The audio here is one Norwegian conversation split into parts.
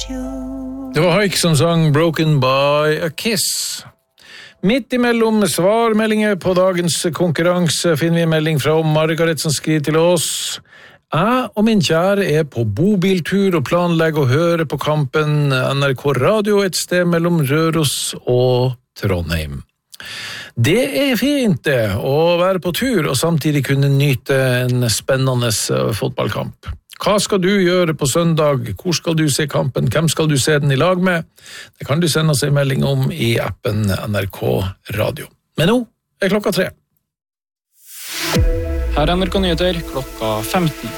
Det var Haik som sang Broken by a Kiss. Midt imellom svarmeldinger på dagens konkurranse finner vi en melding fra Margaret som skriver til oss. Jeg og min kjære på bobiltur og planlegger å høre på kampen NRK Radio et sted mellom Røros og Trondheim. Det fint det, å være på tur og samtidig kunne nyte en spennende fotballkamp. Hva skal du gjøre på søndag? Hvor skal du se kampen? Hvem skal du se den i lag med? Det kan du sende oss en melding om i appen NRK Radio. Men nå klokka 3. Her NRK Nyheter klokka 15.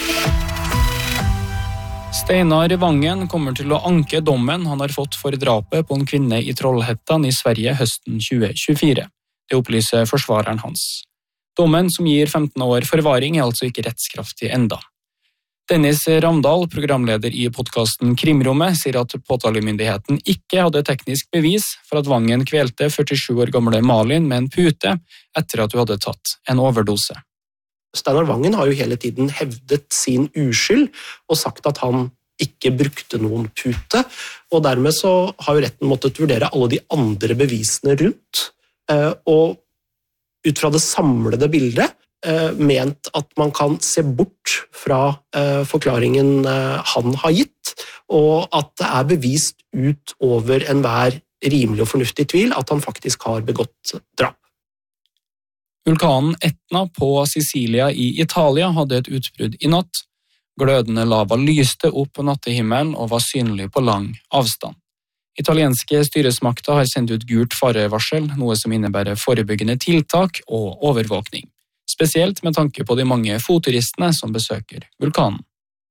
Steinar Vangen kommer til å anke dommen han har fått for drapet på en kvinne i Trollhättan i Sverige høsten 2024. Det opplyser forsvareren hans. Dommen, som gir 15 år forvaring, altså ikke rettskraftig enda. Dennis Ramdal, programleder i podcasten Krimrommet, sier at påtalemyndigheten ikke hadde teknisk bevis for at Vangen kvelte 47 år gamle Malin med en pute etter at hun hadde tatt en overdose. Steinar Vangen har jo hele tiden hevdet sin uskyld og sagt at han ikke brukte noen pute, og dermed så har jo retten måttet vurdere alle de andre bevisene rundt, og ut fra det samlede bildet ment at man kan se bort fra forklaringen han har gitt, og at det bevist ut over enhver rimelig og fornuftig tvil at han faktisk har begått drap. Vulkanen Etna på Sicilia i Italia hadde et utbrudd i natt. Glødende lava lyste opp på nattehimmelen og var synlig på lang avstand. Italienske styresmakter har sendt ut gult farevarsel, noe som innebærer forebyggende tiltak og overvåkning. Spesielt med tanke på de mange fotturistene som besøker vulkanen.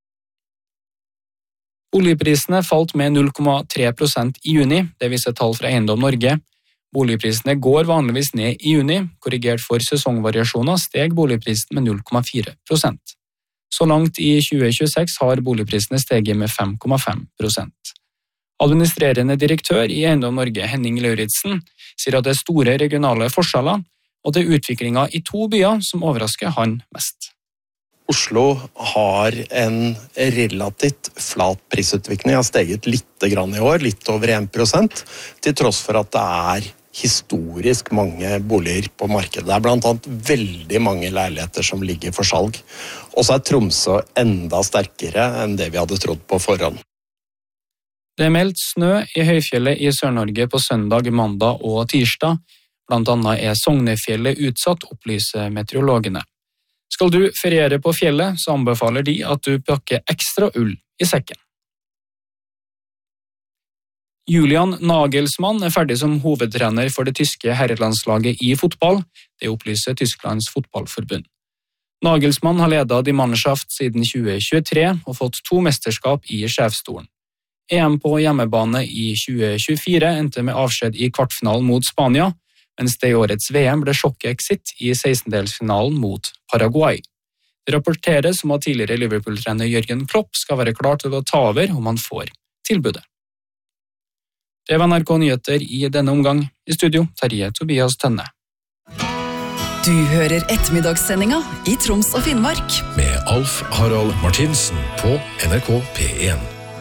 Boligprisene falt med 0,3% i juni, det viser tall fra Eiendom Norge. Boligprisene går vanligvis ned i juni, korrigert for sesongvariasjoner steg boligprisen med 0,4%. Så langt i 2026 har boligprisene steget med 5,5%. Administrerende direktør i Eiendom Norge, Henning Lauritsen, sier at det store regionale forskjeller, og det utviklingen i 2 byer som overrasker han mest. Oslo har en relativt flat prisutvikling, har steget litt grann i år, litt over 1%, til tross for at det historisk mange boliger på markedet. Det blant annet veldig mange leiligheter som ligger for salg. Og så Tromsø enda sterkere enn det vi hadde trodd på forhånd. Det meldt snø i høyfjellet i Sør-Norge på søndag, mandag og tirsdag. Blant annet Sognefjellet utsatt, opplyser meteorologene. Skal du feriere på fjellet, så anbefaler de at du pakker ekstra ull i sekken. Julian Nagelsmann ferdig som hovedtrener for det tyske herrelandslaget i fotball, det opplyser Tysklands fotballforbund. Nagelsmann har ledet Die Mannschaft siden 2023 og fått 2 mesterskap i sjefsstolen. EM på hjemmebane i 2024 endte med avskjed i kvartfinalen mot Spania, mens det i årets VM ble sjokk-exit i 16-delsfinalen mot Paraguay. Det rapporteres om at tidligere Liverpool-trener Jørgen Klopp skal være klar til å ta over om han får tilbudet. Det var NRK Nyheter i denne omgang. I studio, Terje Tobias Tønne. Du hører ettermiddagssendinga i Troms og Finnmark. Med Alf Harald Martinsen på NRK P1.